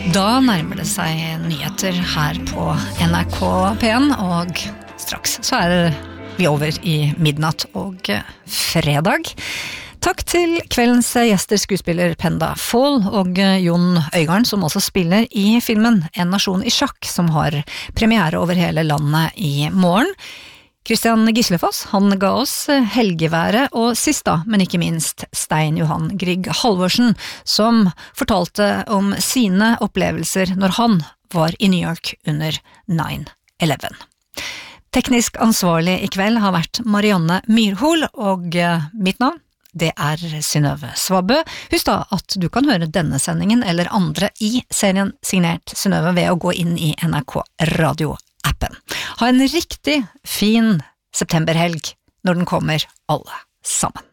Da nærmer det seg nyheter her på NRK P1, og straks så vi over i midnatt og fredag. Takk til kveldens gjester, skuespiller Penda Fall og Jon Øigarden, som også spiller i filmen En nasjon i sjakk, som har premiere over hele landet i morgen. Kristian Gislefoss, han ga oss helgeværet, og sist da, men ikke minst, Stein Johan Grieg Halvorsen, som fortalte om sine opplevelser når han var i New York under 9/11. Teknisk ansvarlig i kveld har vært Marianne Myrhol, og mitt navn, det Synnøve Svabø. Husk da at du kan høre denne sendingen eller andre i serien signert Synnøve ved å gå inn i NRK Radio-appen. Ha en riktig fin septemberhelg når den kommer alle sammen.